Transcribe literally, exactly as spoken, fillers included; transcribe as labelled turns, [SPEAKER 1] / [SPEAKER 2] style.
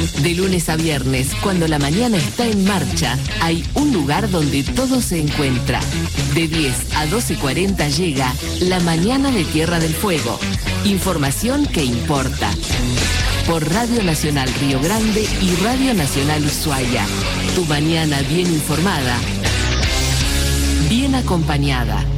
[SPEAKER 1] De lunes a viernes, cuando la mañana está en marcha, hay un lugar donde todo se encuentra. De diez a doce y cuarenta llega La Mañana de Tierra del Fuego. Información que importa. Por Radio Nacional Río Grande y Radio Nacional Ushuaia. Tu mañana bien informada, bien acompañada.